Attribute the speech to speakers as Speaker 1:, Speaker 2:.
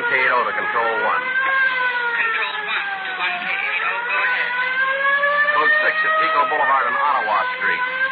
Speaker 1: 1K80 to Control 1.
Speaker 2: Control 1 to 1K80. Go ahead.
Speaker 1: Code 6 at Pico Boulevard and Ottawa Street.